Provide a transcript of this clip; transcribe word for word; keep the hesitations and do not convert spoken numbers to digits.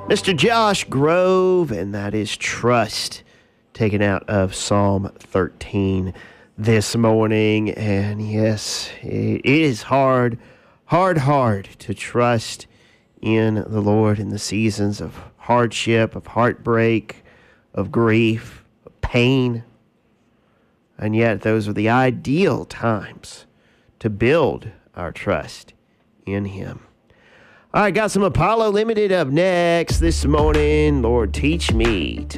Mister Josh Grove, and that is Trust, taken out of Psalm thirteen this morning. And yes, it is hard, hard, hard to trust in the Lord in the seasons of hardship, of heartbreak, of grief, of pain. And yet those are the ideal times to build our trust in Him. All right, got some Apollo Limited up next this morning. Lord, teach me to